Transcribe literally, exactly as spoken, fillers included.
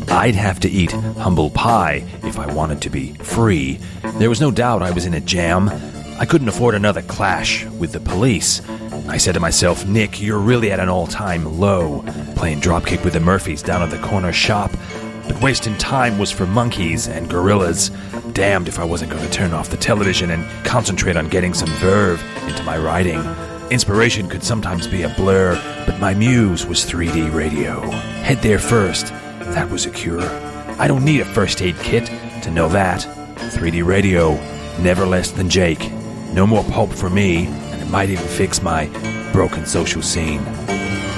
I'd have to eat humble pie if I wanted to be free. There was no doubt I was in a jam. I couldn't afford another clash with the police. I said to myself, Nick, you're really at an all-time low, playing dropkick with the Murphys down at the corner shop. But wasting time was for monkeys and gorillas. Damned if I wasn't going to turn off the television and concentrate on getting some verve into my writing. Inspiration could sometimes be a blur, but my muse was three D radio. Head there first. That was a cure. I don't need a first aid kit to know that. three D radio, never less than Jake. No more pulp for me, and it might even fix my broken social scene.